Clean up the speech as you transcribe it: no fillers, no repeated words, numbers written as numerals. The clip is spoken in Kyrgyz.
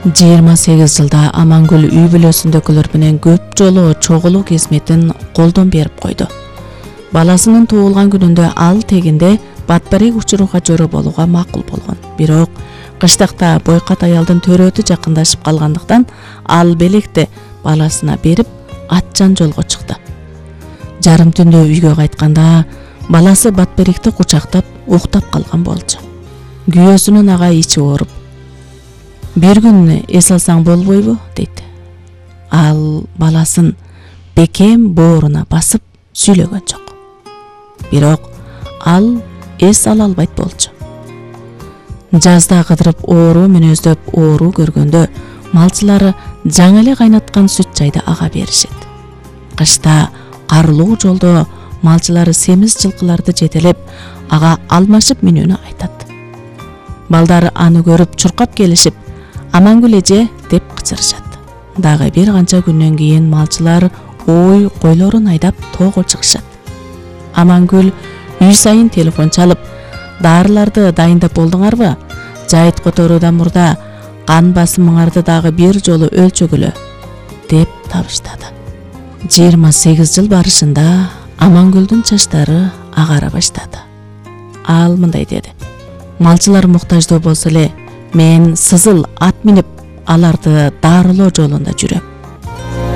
28 жылда Амангүл үй бүлөсүндөгүлөр менен көп жолу чогулуу кезметин колдон берип койду. Баласынын туулган күнүндө ал тегинде батбарек учурууга жөрө болууга макул болгон. Бирок кыштакта бойкат аялдын төрөтү жакындашып калгандыктан ал белекти баласына берип атчан жолго чыкты. Жарым түндө үйгө кайтканда баласы батберекти кучактап уктап калган болчу. Күйөөсүнүн ага ичи ооруп: "Бир күн эс алсаң болбойбу?" дейт. Ал баласын бекем бооруна басып сүйлөгөн жок. Бирок ал эс ала албайт болчу. Жазда кыдырып оору мүнөздөп оору көргөндө малчылары жаңы эле кайнаткан сүт чайды ага беришет. Кышта карлуу жолдо малчылары семиз жылкыларды жетелеп ага алмашып мүнүүнү айтат. Балдар аны көрүп чуркап келишип: "Амангүл эже" деп кычырышат. Дагы бир канча күндөн кийин малчылар ой койлорун айдап тоого чыгышат. Амангүл үй сайын телефон чалып: "Дарыларды дайындап болдуңарбы? Жайыт которуудан мурда кан басымыңарды дагы бир жолу өлчөгүлө" деп табыштады. 28 жыл барышында Амангүлдүн чачтары агара баштады. Ал мындай деди: "Малчылар муктаждуу болсо эле, мен сызыл ат минип аларды дарылоо жолунда жүрөм.